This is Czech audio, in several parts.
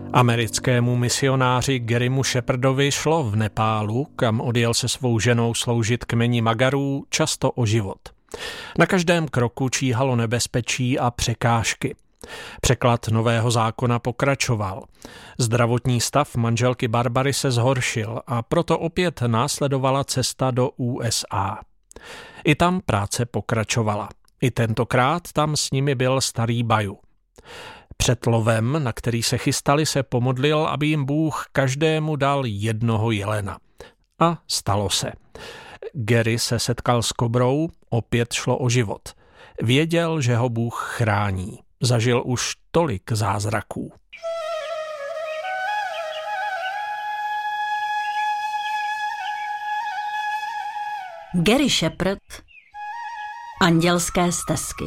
Americkému misionáři Garymu Sheppardovi šlo v Nepálu, kam odjel se svou ženou sloužit kmeni Magarů, často o život. Na každém kroku číhalo nebezpečí a překážky. Překlad Nového zákona pokračoval. Zdravotní stav manželky Barbary se zhoršil a proto opět následovala cesta do USA. I tam práce pokračovala. I tentokrát tam s nimi byl starý Baju. Před lovem, na který se chystali, se pomodlil, aby jim Bůh každému dal jednoho jelena. A stalo se. Gary se setkal s kobrou, opět šlo o život. Věděl, že ho Bůh chrání. Zažil už tolik zázraků. Gary Sheppard, Andělské stezky.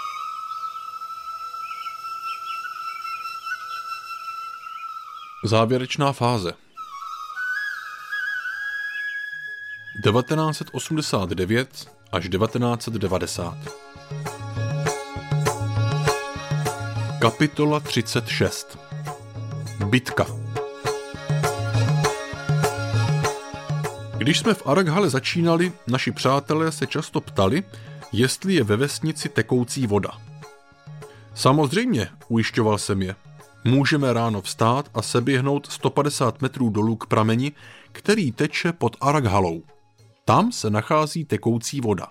Závěrečná fáze. 1989 až 1990. Kapitola 36. Bitka. Když jsme v Araghale začínali, naši přátelé se často ptali, jestli je ve vesnici tekoucí voda. Samozřejmě, ujišťoval jsem je, můžeme ráno vstát a seběhnout 150 metrů dolů k prameni, který teče pod Araghalou. Tam se nachází tekoucí voda.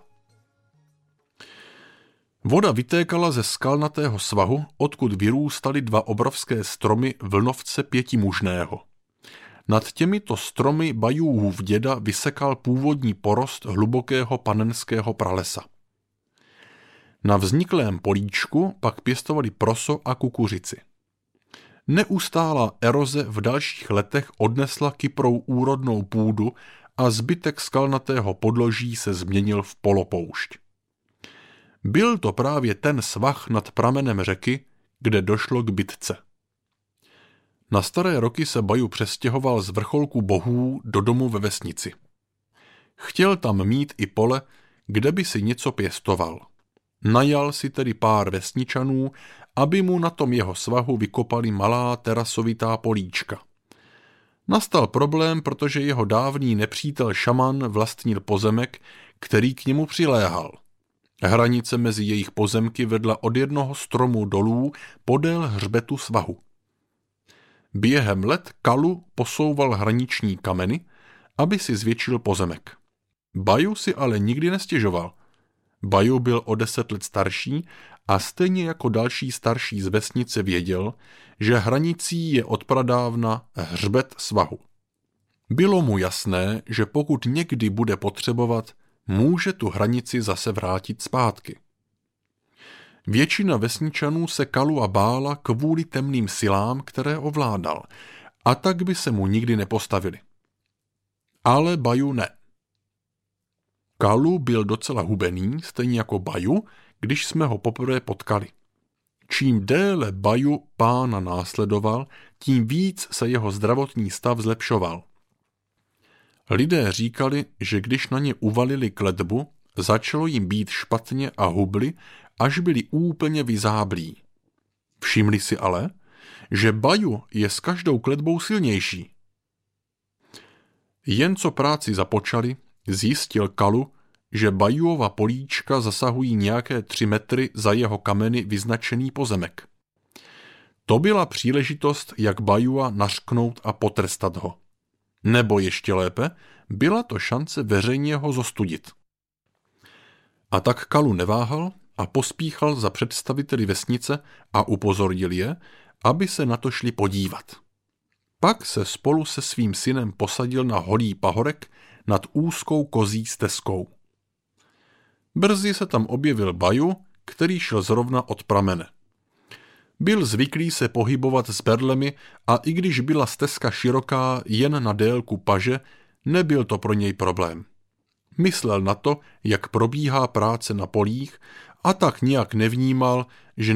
Voda vytékala ze skalnatého svahu, odkud vyrůstaly dva obrovské stromy vlnovce pětimužného. Nad těmito stromy Bajův děda vysekal původní porost hlubokého panenského pralesa. Na vzniklém políčku pak pěstovali proso a kukuřici. Neustálá eroze v dalších letech odnesla Kyprou úrodnou půdu a zbytek skalnatého podloží se změnil v polopoušť. Byl to právě ten svah nad pramenem řeky, kde došlo k bitce. Na staré roky se Baju přestěhoval z vrcholku bohů do domu ve vesnici. Chtěl tam mít i pole, kde by si něco pěstoval. Najal si tedy pár vesničanů, aby mu na tom jeho svahu vykopali malá terasovitá políčka. Nastal problém, protože jeho dávný nepřítel šaman vlastnil pozemek, který k němu přiléhal. Hranice mezi jejich pozemky vedla od jednoho stromu dolů podél hřbetu svahu. Během let Kalu posouval hraniční kameny, aby si zvětšil pozemek. Baju si ale nikdy nestěžoval. Baju byl o 10 let starší a stejně jako další starší z vesnice věděl, že hranicí je odpradávna hřbet svahu. Bylo mu jasné, že pokud někdy bude potřebovat, může tu hranici zase vrátit zpátky. Většina vesničanů se Kalua bála kvůli temným silám, které ovládal, a tak by se mu nikdy nepostavili. Ale Baju ne. Kalu byl docela hubený, stejně jako Baju, když jsme ho poprvé potkali. Čím déle Baju pána následoval, tím víc se jeho zdravotní stav zlepšoval. Lidé říkali, že když na ně uvalili kletbu, začalo jim být špatně a hubli, až byli úplně vyzáblí. Všimli si ale, že Baju je s každou kletbou silnější. Jen co práci započali, zjistil Kalu, že Bajuova políčka zasahují nějaké 3 metry za jeho kameny vyznačený pozemek. To byla příležitost, jak Bajua nařknout a potrestat ho. Nebo ještě lépe, byla to šance veřejně ho zostudit. A tak Kalu neváhal a pospíchal za představiteli vesnice a upozornil je, aby se na to šli podívat. Pak se spolu se svým synem posadil na holý pahorek nad úzkou kozí stezkou. Brzy se tam objevil Baju, který šel zrovna od pramene. Byl zvyklý se pohybovat s berlemi a i když byla stezka široká jen na délku paže, nebyl to pro něj problém. Myslel na to, jak probíhá práce na polích a tak nijak nevnímal, že